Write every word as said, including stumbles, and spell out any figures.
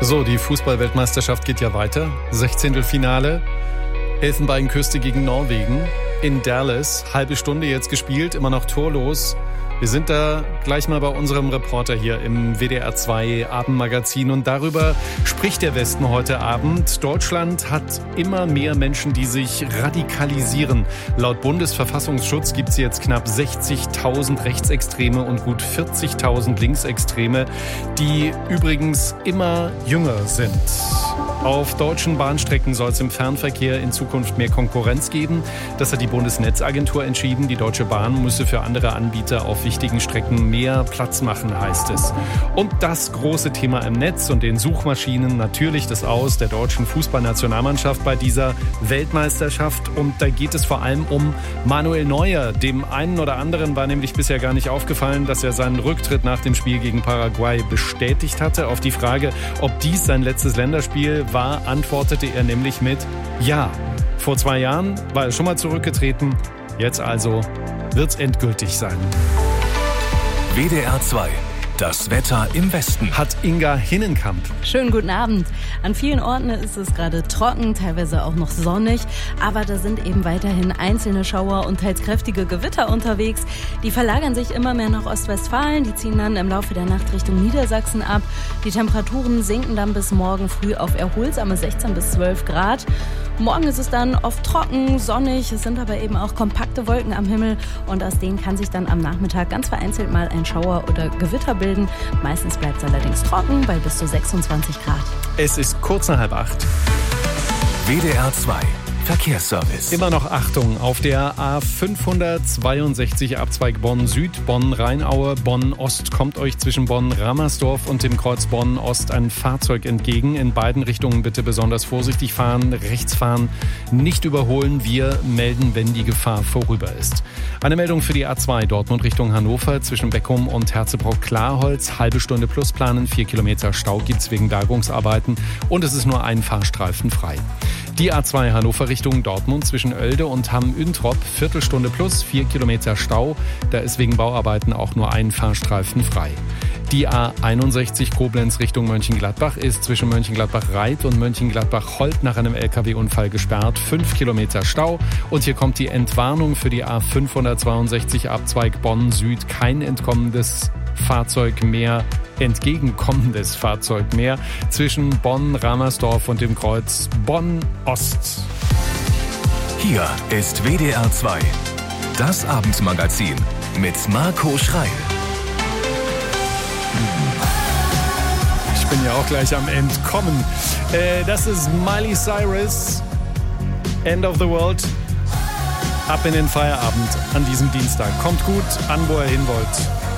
So, die Fußball-Weltmeisterschaft geht ja weiter. Sechzehntelfinale, Elfenbeinküste gegen Norwegen in Dallas. Halbe Stunde jetzt gespielt, immer noch torlos. Wir sind da gleich mal bei unserem Reporter hier im W D R zwei Abendmagazin und darüber spricht der Westen heute Abend. Deutschland hat immer mehr Menschen, die sich radikalisieren. Laut Bundesverfassungsschutz gibt es jetzt knapp sechzigtausend Rechtsextreme und gut vierzigtausend Linksextreme, die übrigens immer jünger sind. Auf deutschen Bahnstrecken soll es im Fernverkehr in Zukunft mehr Konkurrenz geben. Das hat die Bundesnetzagentur entschieden. Die Deutsche Bahn müsse für andere Anbieter auf wichtigen Strecken mehr Platz machen, heißt es. Und das große Thema im Netz und den Suchmaschinen, natürlich das Aus der deutschen Fußballnationalmannschaft bei dieser Weltmeisterschaft. Und da geht es vor allem um Manuel Neuer. Dem einen oder anderen war nämlich bisher gar nicht aufgefallen, dass er seinen Rücktritt nach dem Spiel gegen Paraguay bestätigt hatte. Auf die Frage, ob dies sein letztes Länderspiel war, antwortete er nämlich mit Ja. Vor zwei Jahren war er schon mal zurückgetreten. Jetzt also wird's endgültig sein. W D R zwei. Das Wetter im Westen. Hat Inga Hinnenkamp. Schönen guten Abend. An vielen Orten ist es gerade trocken, teilweise auch noch sonnig. Aber da sind eben weiterhin einzelne Schauer und teils kräftige Gewitter unterwegs. Die verlagern sich immer mehr nach Ostwestfalen. Die ziehen dann im Laufe der Nacht Richtung Niedersachsen ab. Die Temperaturen sinken dann bis morgen früh auf erholsame sechzehn bis zwölf Grad. Morgen ist es dann oft trocken, sonnig. Es sind aber eben auch kompakte Wolken am Himmel. Und aus denen kann sich dann am Nachmittag ganz vereinzelt mal ein Schauer oder Gewitter bilden. Meistens bleibt es allerdings trocken bei bis zu sechsundzwanzig Grad. Es ist kurz nach halb acht. W D R zwei Verkehrsservice. Immer noch Achtung auf der A fünfhundertzweiundsechzig Abzweig Bonn-Süd, Bonn-Rheinaue, Bonn-Ost kommt euch zwischen Bonn-Rammersdorf und dem Kreuz Bonn-Ost ein Fahrzeug entgegen. In beiden Richtungen bitte besonders vorsichtig fahren, rechts fahren, nicht überholen. Wir melden, wenn die Gefahr vorüber ist. Eine Meldung für die A zwei Dortmund Richtung Hannover zwischen Beckum und Herzebrock-Klarholz. Halbe Stunde plus planen, vier Kilometer Stau gibt's wegen Bergungsarbeiten und es ist nur ein Fahrstreifen frei. Die A zwei Hannover Richtung Dortmund zwischen Oelde und Hamm-Üntrop, Viertelstunde plus, vier Kilometer Stau. Da ist wegen Bauarbeiten auch nur ein Fahrstreifen frei. Die A einundsechzig Koblenz Richtung Mönchengladbach ist zwischen Mönchengladbach-Reit und Mönchengladbach-Holt nach einem L K W-Unfall gesperrt. Fünf Kilometer Stau. Und hier kommt die Entwarnung für die A fünfhundertzweiundsechzig Abzweig Bonn-Süd. Kein entkommendes Fahrzeug mehr, entgegenkommendes Fahrzeug mehr zwischen Bonn-Ramersdorf und dem Kreuz Bonn-Ost. Hier ist W D R zwei, das Abendmagazin mit Marco Schreil. Ich bin ja auch gleich am Entkommen. Äh, das ist Miley Cyrus, End of the World. Ab in den Feierabend an diesem Dienstag. Kommt gut an, wo ihr hin wollt.